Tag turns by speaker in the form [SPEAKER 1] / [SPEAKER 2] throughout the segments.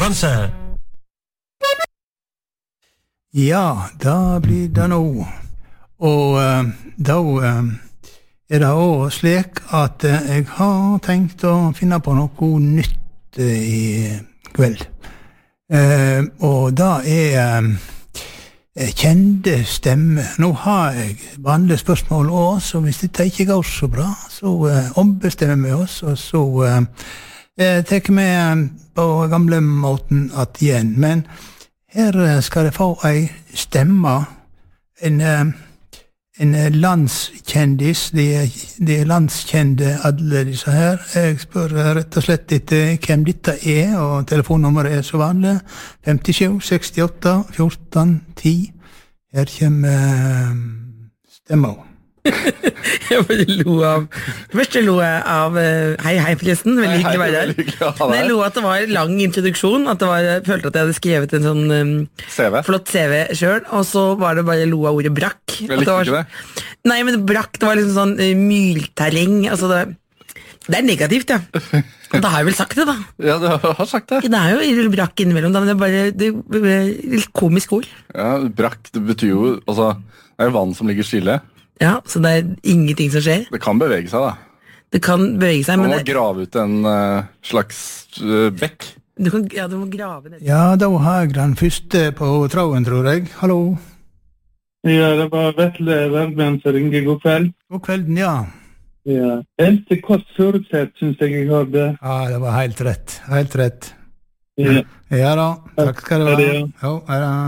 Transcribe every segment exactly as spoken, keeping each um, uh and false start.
[SPEAKER 1] konkurranse.
[SPEAKER 2] Ja, da blir det nå. Og uh, da uh, er det også slik at uh, jeg har tenkt å finne på noe nytt uh, i kveld. Uh, og da er uh, kjente stemme. Nå har jeg vanlige spørsmål også, så hvis dette ikke går så bra, så uh, ombestemmer vi oss, og så uh, uh, tar vi uh, på gamle måten at igjen. Men her skal jeg få ei stemme, en, en landskjendis, de, de er landskjende alle disse her. Jeg spør rett og slett etter hvem dette er, og telefonnummeret er så vanlig, femtisju sekstiåtte fjorten ti. Her kommer stemmer.
[SPEAKER 3] Jeg bare lo av Først lo jeg av Hei, hei forresten, veldig hyggelig å være her. Men jeg lo at det var en lang introduksjon, at det var, jeg følte at jeg hadde skrevet en sånn um,
[SPEAKER 4] C V.
[SPEAKER 3] Flott C V selv, og så var det bare lo av ordet brakk.
[SPEAKER 4] Jeg likte
[SPEAKER 3] var,
[SPEAKER 4] ikke det.
[SPEAKER 3] Nei, men brakk, det var liksom sånn uh, mylterreng, altså det, det er negativt, ja. Og da har jeg vel sagt det, da.
[SPEAKER 4] Ja, du har sagt det.
[SPEAKER 3] Det er jo brakk innimellom, da, men det er bare det er litt komisk ord.
[SPEAKER 4] Ja, brakk, det betyr jo, altså, det er jo vann som ligger stille.
[SPEAKER 3] Ja, så det er ingenting som skjer.
[SPEAKER 4] Det kan bevege seg, da.
[SPEAKER 3] Det kan bevege seg,
[SPEAKER 4] Man
[SPEAKER 3] men
[SPEAKER 4] må
[SPEAKER 3] det,
[SPEAKER 4] grave ut en uh, slags uh, bekk.
[SPEAKER 3] du kan, ja, du må grave ned.
[SPEAKER 2] Ja, da har jeg den første på tråden, tror jeg. Hallo?
[SPEAKER 5] Ja, det var Vetle Verdben som ringer. God kveld.
[SPEAKER 2] God kvelden, ja.
[SPEAKER 5] Ja. Elte Kåss Furuseth, synes jeg jeg hørte.
[SPEAKER 2] Ja, det var helt rett. Helt rett.
[SPEAKER 5] Ja.
[SPEAKER 2] Ja da, takk skal du ha.
[SPEAKER 5] Ja, det, ja.
[SPEAKER 2] Jo, ja da.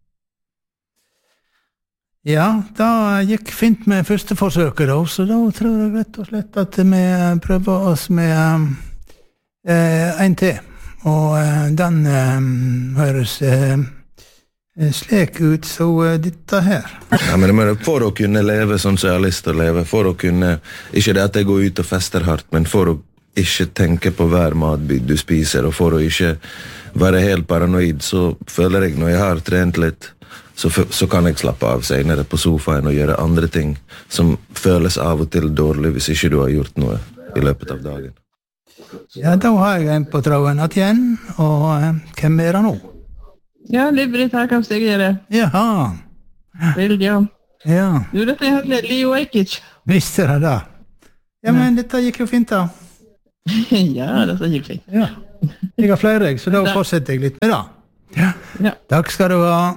[SPEAKER 2] Ja, da gikk fint med første forsøket, da, så da tror jeg rett og slett at vi prøver oss med eh, en til. Og eh, den eh, høres eh, slik ut, så eh, dette her.
[SPEAKER 6] Ja, men, men for å kunne leve sånn som jeg har lyst til å leve, for å kunne, ikke det at jeg går ut og fester hardt, men for å ikke tenke på hver matbit du spiser, og for å ikke være helt paranoid, så føler jeg når jeg har trent litt, så, så kan jeg slappe av senere på sofaen og gjøre andre ting som føles av og til dårlig hvis ikke du har gjort noe i løpet av dagen.
[SPEAKER 2] Ja, da har jeg en på tråden igjen, og eh, hvem er det nå?
[SPEAKER 7] Ja, Liv-Britt her kan jeg gjøre.
[SPEAKER 2] Jaha.
[SPEAKER 7] Veldig, ja.
[SPEAKER 2] Ja,
[SPEAKER 7] Du, dette er helt Leo Ajkic.
[SPEAKER 2] visste det da. Ja, men dette gikk jo fint da.
[SPEAKER 7] Ja, dette gikk fint.
[SPEAKER 2] Ja, jeg har flere, så da fortsetter jeg litt med det. Ja.
[SPEAKER 7] Ja.
[SPEAKER 2] Takk skal du ha.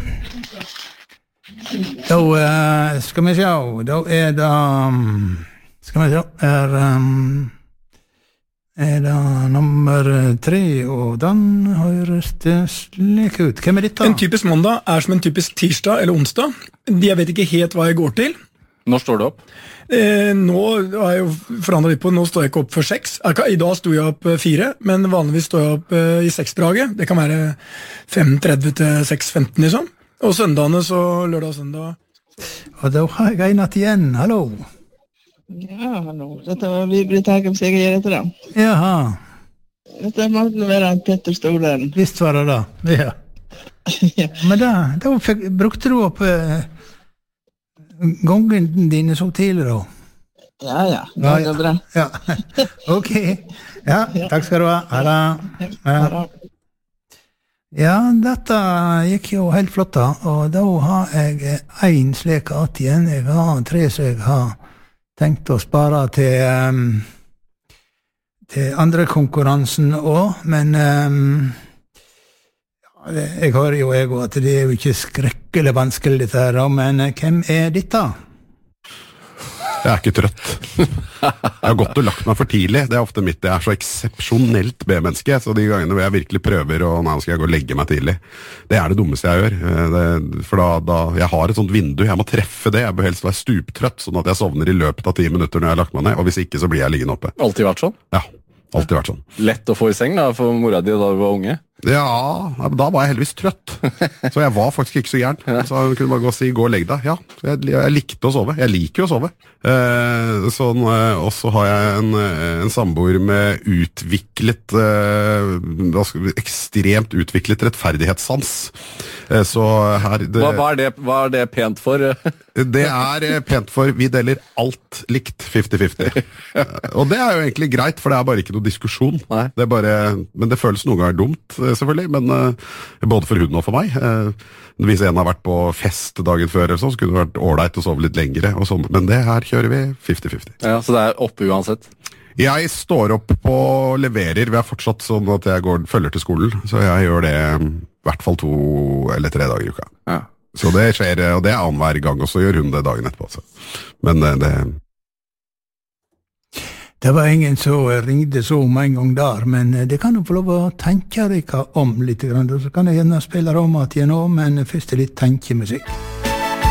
[SPEAKER 2] Da uh, skal vi se, da er det, um, skal vi se, er, um, er det nummer tre, og den høres det slik ut. Hvem er dette?
[SPEAKER 8] En typisk mandag er som en typisk tirsdag eller onsdag. Jeg vet ikke helt hva jeg går til.
[SPEAKER 4] Når står du opp?
[SPEAKER 8] Eh, nå har jeg jo forandret litt på, nå står jeg ikke opp for seks. I dag sto jeg opp fire, men vanligvis står jeg opp eh, i seksdraget. Det kan være fem tretti til seks femten liksom. Og søndagene så lørdag og søndag.
[SPEAKER 2] Og da har jeg en igjen, hallo.
[SPEAKER 7] Ja, hallo. Dette var Liv-Britt her kan jeg gjøre etter det.
[SPEAKER 2] Jaha,
[SPEAKER 7] Dette måtte være Petter Stolen.
[SPEAKER 2] visst var det da. Ja.
[SPEAKER 7] Ja.
[SPEAKER 2] Men da, da fikk, brukte du opp uh, gongen dine så tidlig da.
[SPEAKER 7] Ja, ja. Det
[SPEAKER 2] Ja,
[SPEAKER 7] var
[SPEAKER 2] ja.
[SPEAKER 7] bra.
[SPEAKER 2] Ja, ok. Ja, takk skal du ha. Ha det. Ja. Ja, dette gikk jo helt flott da, og da har jeg en slik at igjen. Jeg har tre som jeg har tenkt å spare til, um, til andre konkurransen også, men um, ja, det, jeg hører jo jeg også at det er jo ikke skrekkelig vanskelig dette her, da, men hvem er dette?
[SPEAKER 9] Jeg er ikke trøtt. Jeg har gått og lagt meg for tidlig. Det er ofte mitt. Jeg er så eksepsjonelt B-menneske, så de gangene hvor jeg virkelig prøver, og nå skal jeg gå og legge meg tidlig, det er det dummeste jeg gjør. Det, for da, da, jeg har et sånt vindu, jeg må treffe det. Jeg bør helst være stuptrøtt, sånn at jeg sovner i løpet av ti minutter når jeg har lagt meg ned, og hvis ikke så blir jeg liggende oppe.
[SPEAKER 4] Alltid vært sånn?
[SPEAKER 9] Ja, alltid vært sånn.
[SPEAKER 4] Lett å få i seng da, for mora di da du var unge?
[SPEAKER 9] Ja, da var jeg heldigvis trøtt. Så jeg var faktisk ikke så gæren. Så jeg kunne bare gå og si, gå og legg deg. Ja, jeg, jeg likte å sove. Jeg liker jo å sove. Eh, sånn, og så har jeg en, en samboer med utviklet, eh, ekstremt utviklet rettferdighetssans. Så her det,
[SPEAKER 4] hva, hva, er det, hva er det pent for?
[SPEAKER 9] Det er pent for vi deler alt likt femti femti. Og det er jo egentlig greit, for det er bare ikke noe diskusjon. Det er bare, men det føles noen ganger dumt, selvfølgelig, men både for hunden og for meg. Hvis en har vært på fest dagen før, så kunne det vært ålreit å sove litt lengre, og sånn. Men det her kjører vi femti femti.
[SPEAKER 4] Ja, så det er oppe uansett?
[SPEAKER 9] Jeg står opp og leverer. Vi er fortsatt sånn at jeg går, følger til skolen, så jeg gjør det i hvert fall to eller tre dager i uka.
[SPEAKER 4] Ja.
[SPEAKER 9] Så det skjer, og det er annenhver gang, og så gjør hun det dagen etterpå. Så. Men det...
[SPEAKER 2] Det var ingen som ringde så om en gang der, men det kan du få lov å tenke deg om litt, så kan jeg gjerne spille om at jeg nå, men først er litt tenkemusikk.